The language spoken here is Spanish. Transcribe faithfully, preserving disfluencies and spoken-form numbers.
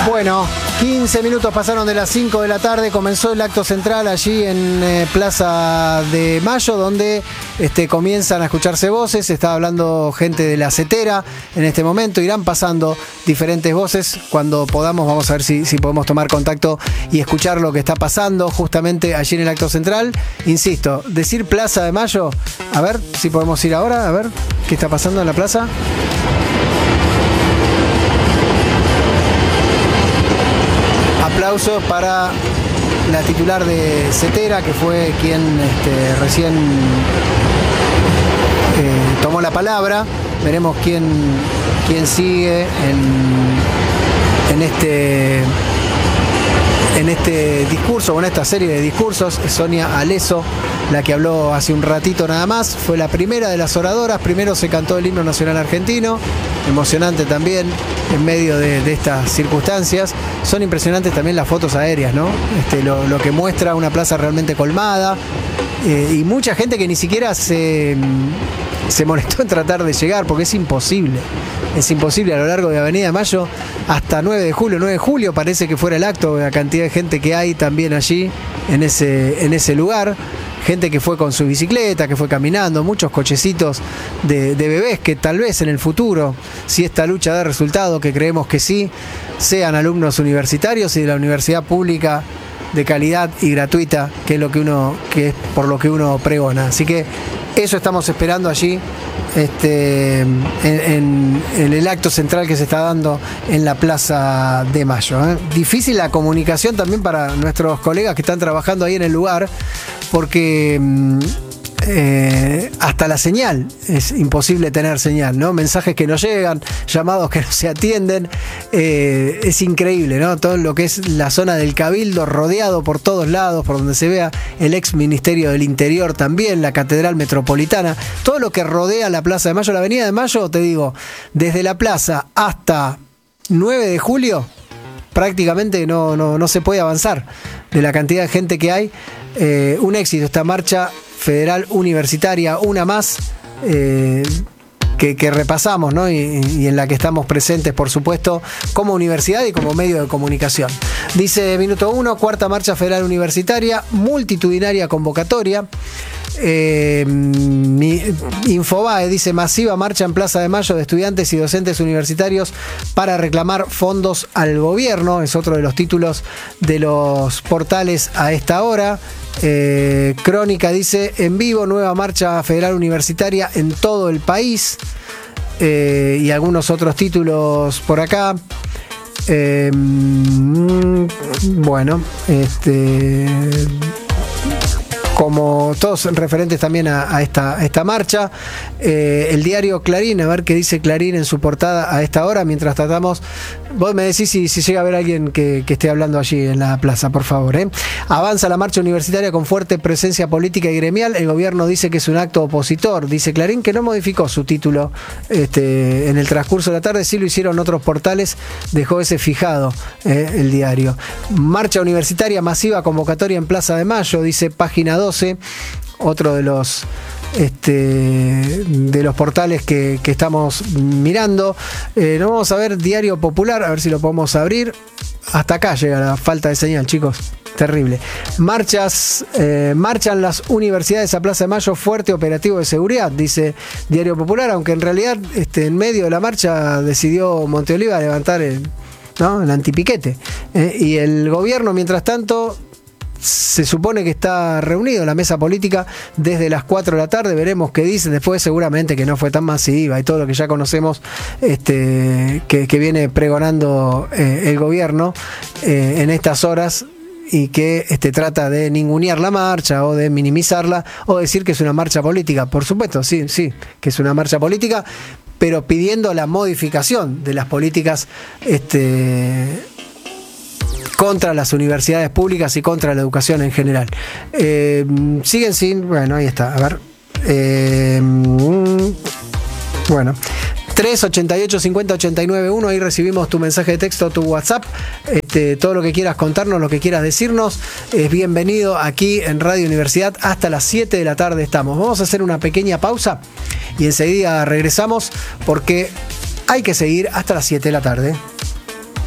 Bueno, quince minutos pasaron de las cinco de la tarde, comenzó el acto central allí en eh, Plaza de Mayo, donde este, comienzan a escucharse voces, está hablando gente de la CETERA en este momento, irán pasando diferentes voces, cuando podamos vamos a ver si, si podemos tomar contacto y escuchar lo que está pasando justamente allí en el acto central. Insisto, decir Plaza de Mayo, a ver si podemos ir ahora, a ver qué está pasando en la plaza. Aplausos para la titular de CETERA, que fue quien este, recién eh, tomó la palabra. Veremos quién, quién sigue en, en este en este discurso, o en esta serie de discursos. Es Sonia Aleso, la que habló hace un ratito nada más. Fue la primera de las oradoras. Primero se cantó el himno nacional argentino, emocionante también en medio de, de estas circunstancias. Son impresionantes también las fotos aéreas, ¿no? Este, lo, lo que muestra una plaza realmente colmada, eh, y mucha gente que ni siquiera se, se molestó en tratar de llegar, porque es imposible. Es imposible a lo largo de Avenida Mayo hasta nueve de julio. nueve de julio parece que fuera el acto, la cantidad de gente que hay también allí en ese, en ese lugar. Gente que fue con su bicicleta, que fue caminando, muchos cochecitos de, de bebés que tal vez en el futuro, si esta lucha da resultado, que creemos que sí, sean alumnos universitarios y de la universidad pública de calidad y gratuita, que es lo que uno, que es por lo que uno pregona. Así que eso estamos esperando allí, este, en, en, en el acto central que se está dando en la Plaza de Mayo, ¿eh? Difícil la comunicación también para nuestros colegas que están trabajando ahí en el lugar, porque eh, hasta la señal es imposible tener señal, ¿no? Mensajes que no llegan, llamados que no se atienden, eh, es increíble, ¿no? Todo lo que es la zona del Cabildo, rodeado por todos lados, por donde se vea el ex Ministerio del Interior también, la Catedral Metropolitana, todo lo que rodea la Plaza de Mayo, la Avenida de Mayo, te digo, desde la plaza hasta nueve de julio, prácticamente no, no, no se puede avanzar de la cantidad de gente que hay. Eh, un éxito esta marcha federal universitaria, una más eh, que, que repasamos, ¿no? y, y en la que estamos presentes, por supuesto, como universidad y como medio de comunicación. Dice Minuto uno, cuarta marcha federal universitaria, multitudinaria convocatoria. Eh, Infobae dice: masiva marcha en Plaza de Mayo de estudiantes y docentes universitarios para reclamar fondos al gobierno. Es otro de los títulos de los portales a esta hora. eh, Crónica dice: en vivo, nueva marcha federal universitaria en todo el país. eh, y algunos otros títulos por acá. eh, bueno, este como todos referentes también a, a, esta, a esta marcha. Eh, el diario Clarín, a ver qué dice Clarín en su portada a esta hora, mientras tratamos. Vos me decís si, si llega a haber alguien que, que esté hablando allí en la plaza, por favor. ¿eh? Avanza la marcha universitaria con fuerte presencia política y gremial. El gobierno dice que es un acto opositor. Dice Clarín que no modificó su título este, en el transcurso de la tarde. Sí lo hicieron otros portales, dejó ese fijado eh, el diario. Marcha universitaria masiva, convocatoria en Plaza de Mayo, dice Página doce, otro de los este, de los portales que, que estamos mirando. Eh, nos vamos a ver Diario Popular, a ver si lo podemos abrir. Hasta acá llega la falta de señal, chicos. Terrible. Marchas, eh, marchan las universidades a Plaza de Mayo, fuerte operativo de seguridad, dice Diario Popular, aunque en realidad este, en medio de la marcha decidió Monteoliva levantar el, ¿no? el antipiquete. Eh, y el gobierno, mientras tanto, se supone que está reunido la mesa política desde las cuatro de la tarde. Veremos qué dicen. Después seguramente que no fue tan masiva y todo lo que ya conocemos este, que, que viene pregonando eh, el gobierno eh, en estas horas, y que este, trata de ningunear la marcha o de minimizarla o decir que es una marcha política. Por supuesto, sí, sí, que es una marcha política, pero pidiendo la modificación de las políticas este, contra las universidades públicas y contra la educación en general. Eh, siguen sin... Bueno, ahí está. A ver. Eh, bueno. tres ochenta y ocho cincuenta ochenta y nueve uno, ahí recibimos tu mensaje de texto, tu WhatsApp, este, todo lo que quieras contarnos, lo que quieras decirnos, es bienvenido aquí en Radio Universidad. Hasta las siete de la tarde estamos. Vamos a hacer una pequeña pausa y enseguida regresamos, porque hay que seguir hasta las siete de la tarde.